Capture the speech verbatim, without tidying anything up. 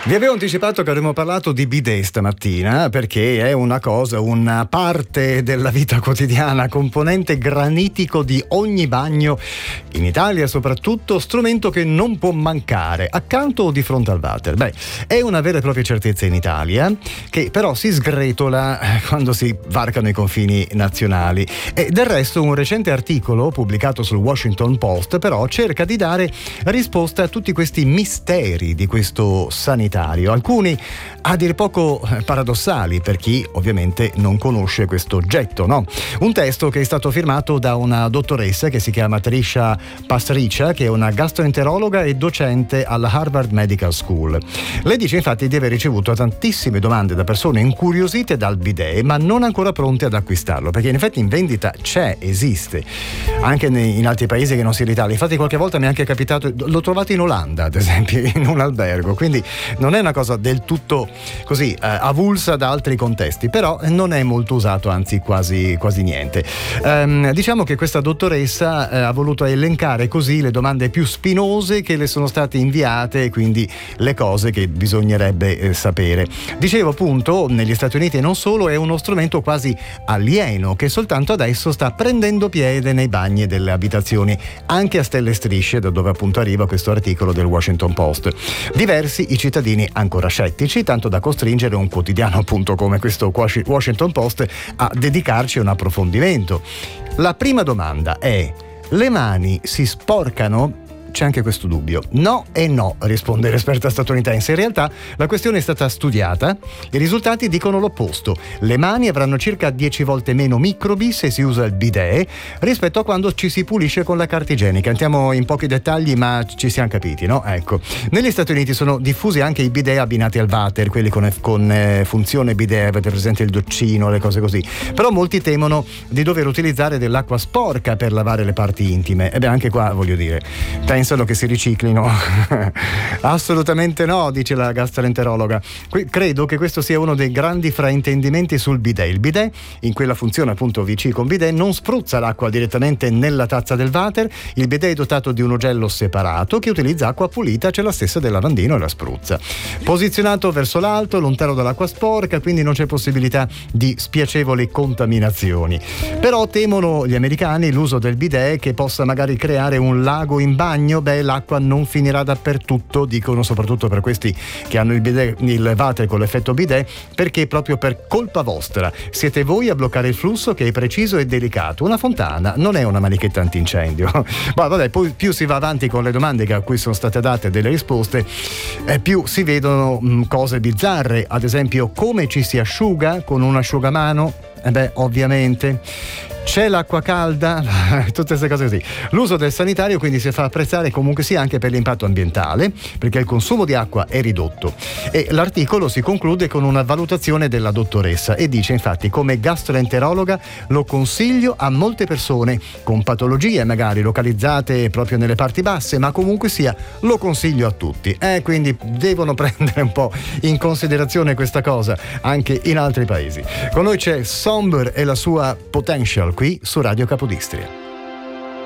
Vi avevo anticipato che avremmo parlato di bidet stamattina, perché è una cosa, una parte della vita quotidiana, componente granitico di ogni bagno, in Italia soprattutto, strumento che non può mancare, accanto o di fronte al water. Beh, è una vera e propria certezza in Italia, che però si sgretola quando si varcano i confini nazionali. E del resto un recente articolo pubblicato sul Washington Post però cerca di dare risposta a tutti questi misteri di questo sanitario. Alcuni a dir poco paradossali per chi ovviamente non conosce questo oggetto, no? Un testo che è stato firmato da una dottoressa che si chiama Trisha Pasricha, che è una gastroenterologa e docente alla Harvard Medical School. Lei dice infatti di aver ricevuto tantissime domande da persone incuriosite dal bidet ma non ancora pronte ad acquistarlo, perché in effetti in vendita c'è, esiste anche in altri paesi che non sia l'Italia. Infatti qualche volta mi è anche capitato, l'ho trovato in Olanda ad esempio, in un albergo, quindi non è una cosa del tutto così eh, avulsa da altri contesti, però non è molto usato, anzi quasi, quasi niente. Ehm, diciamo che questa dottoressa eh, ha voluto elencare così le domande più spinose che le sono state inviate e quindi le cose che bisognerebbe eh, sapere. Dicevo appunto, negli Stati Uniti e non solo, è uno strumento quasi alieno che soltanto adesso sta prendendo piede nei bagni delle abitazioni, anche a stelle e strisce, da dove appunto arriva questo articolo del Washington Post. Diversi i cittadini ancora scettici, tanto da costringere un quotidiano appunto come questo Washington Post a dedicarci a un approfondimento. La prima domanda è: le mani si sporcano? C'è anche questo dubbio. No e no, risponde l'esperta statunitense. In realtà la questione è stata studiata, i risultati dicono l'opposto. Le mani avranno circa dieci volte meno microbi se si usa il bidet rispetto a quando ci si pulisce con la carta igienica. Entriamo in pochi dettagli ma ci siamo capiti, no? Ecco. Negli Stati Uniti sono diffusi anche i bidet abbinati al water, quelli con, con eh, funzione bidet, avete presente il doccino, le cose così. Però molti temono di dover utilizzare dell'acqua sporca per lavare le parti intime. E beh, anche qua voglio dire, pensano che si riciclino? Assolutamente no, dice la gastroenterologa. Credo che questo sia uno dei grandi fraintendimenti sul bidet. Il bidet, in quella funzione appunto V C con bidet, non spruzza l'acqua direttamente nella tazza del water. Il bidet è dotato di un ugello separato che utilizza acqua pulita, c'è la stessa del lavandino, e la spruzza. Posizionato verso l'alto, lontano dall'acqua sporca, quindi non c'è possibilità di spiacevoli contaminazioni. Però temono gli americani l'uso del bidet che possa magari creare un lago in bagno. Beh, l'acqua non finirà dappertutto, dicono, soprattutto per questi che hanno il bidet, il water con l'effetto bidet, perché proprio per colpa vostra siete voi a bloccare il flusso, che è preciso e delicato. Una fontana non è una manichetta antincendio. Ma vabbè, poi più si va avanti con le domande a cui sono state date delle risposte, eh, più si vedono mh, cose bizzarre. Ad esempio, come ci si asciuga con un asciugamano? Eh beh, ovviamente. C'è l'acqua calda, tutte queste cose così. L'uso del sanitario quindi si fa apprezzare comunque sia anche per l'impatto ambientale, perché il consumo di acqua è ridotto. E l'articolo si conclude con una valutazione della dottoressa e dice infatti: come gastroenterologa lo consiglio a molte persone con patologie magari localizzate proprio nelle parti basse, ma comunque sia lo consiglio a tutti. Eh, quindi devono prendere un po' in considerazione questa cosa anche in altri paesi. Con noi c'è Somber e la sua Potential qui su Radio Capodistria.